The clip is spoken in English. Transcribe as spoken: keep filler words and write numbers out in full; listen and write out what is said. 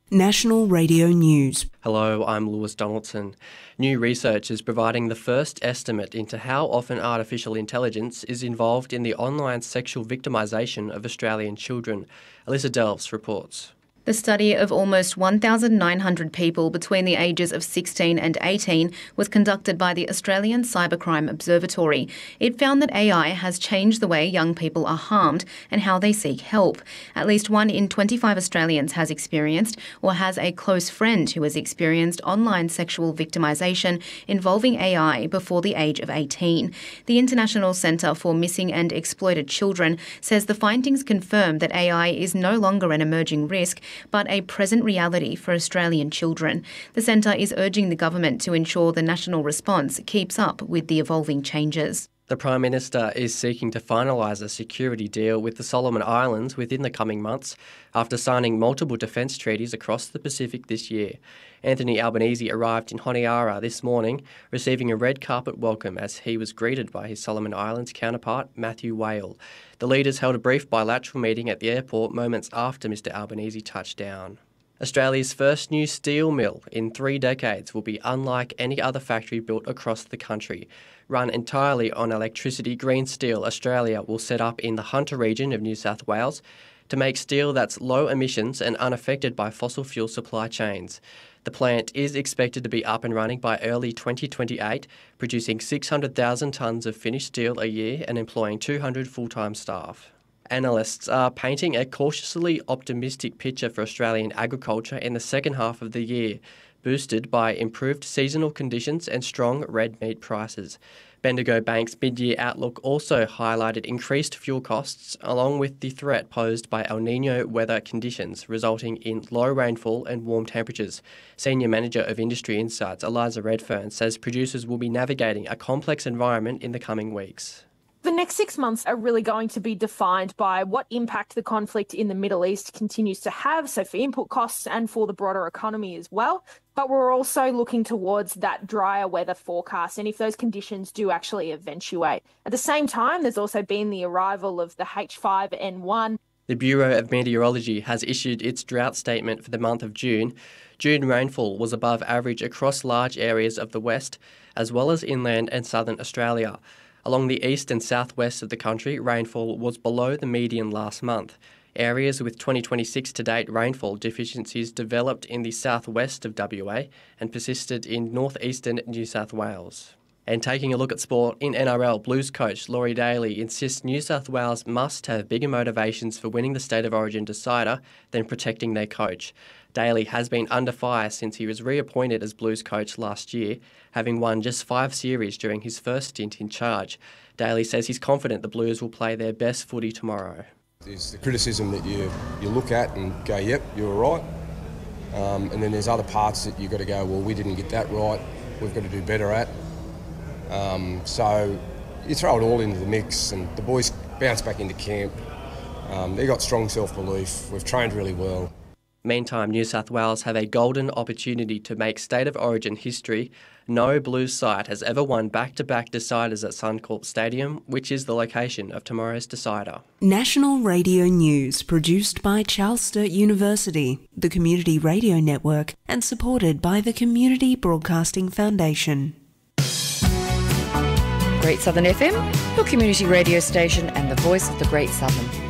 National Radio News. Hello, I'm Lewis Donaldson. New research is providing the first estimate into how often artificial intelligence is involved in the online sexual victimisation of Australian children. Alyssa Delves reports. The study of almost one thousand nine hundred people between the ages of sixteen and eighteen was conducted by the Australian Cybercrime Observatory. It found that A I has changed the way young people are harmed and how they seek help. At least one in twenty-five Australians has experienced or has a close friend who has experienced online sexual victimisation involving A I before the age of eighteen. The International Centre for Missing and Exploited Children says the findings confirm that A I is no longer an emerging risk, but a present reality for Australian children. The centre is urging the government to ensure the national response keeps up with the evolving changes. The Prime Minister is seeking to finalise a security deal with the Solomon Islands within the coming months after signing multiple defence treaties across the Pacific this year. Anthony Albanese arrived in Honiara this morning, receiving a red carpet welcome as he was greeted by his Solomon Islands counterpart, Matthew Whale. The leaders held a brief bilateral meeting at the airport moments after Mr Albanese touched down. Australia's first new steel mill in three decades will be unlike any other factory built across the country. Run entirely on electricity, Green Steel Australia will set up in the Hunter region of New South Wales to make steel that's low emissions and unaffected by fossil fuel supply chains. The plant is expected to be up and running by early twenty twenty-eight, producing six hundred thousand tonnes of finished steel a year and employing two hundred full-time staff. Analysts are painting a cautiously optimistic picture for Australian agriculture in the second half of the year, boosted by improved seasonal conditions and strong red meat prices. Bendigo Bank's mid-year outlook also highlighted increased fuel costs along with the threat posed by El Niño weather conditions, resulting in low rainfall and warm temperatures. Senior Manager of Industry Insights, Eliza Redfern, says producers will be navigating a complex environment in the coming weeks. The next six months are really going to be defined by what impact the conflict in the Middle East continues to have, so for input costs and for the broader economy as well. But we're also looking towards that drier weather forecast and if those conditions do actually eventuate. At the same time, there's also been the arrival of the H five N one. The Bureau of Meteorology has issued its drought statement for the month of June. June rainfall was above average across large areas of the west, as well as inland and southern Australia. Along the east and southwest of the country, rainfall was below the median last month. Areas with twenty twenty-six to date rainfall deficiencies developed in the southwest of W A and persisted in northeastern New South Wales. And taking a look at sport, in N R L, Blues coach Laurie Daly insists New South Wales must have bigger motivations for winning the State of Origin decider than protecting their coach. Daly has been under fire since he was reappointed as Blues coach last year, having won just five series during his first stint in charge. Daly says he's confident the Blues will play their best footy tomorrow. There's the criticism that you, you look at and go, yep, you were right. Um, and then there's other parts that you've got to go, well, we didn't get that right, we've got to do better at. Um, so you throw it all into the mix and the boys bounce back into camp. Um, they've got strong self-belief, we've trained really well. Meantime, New South Wales have a golden opportunity to make State of Origin history. No Blues side has ever won back-to-back deciders at Suncorp Stadium, which is the location of tomorrow's decider. National Radio News, produced by Charles Sturt University, the Community Radio Network, and supported by the Community Broadcasting Foundation. Great Southern F M, your community radio station and the voice of the Great Southern.